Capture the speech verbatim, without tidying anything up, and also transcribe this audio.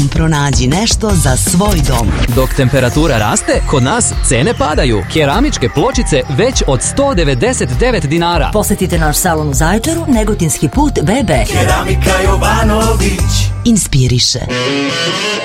Zajtrkom pronađi nešto za svoj dom. Dok temperatura raste, kod nas cene padaju. Keramičke pločice već od sto devedeset devet dinara. Posetite naš salon u Zaječaru, Negotinski put B B. Keramika Jovanović Inspiriše.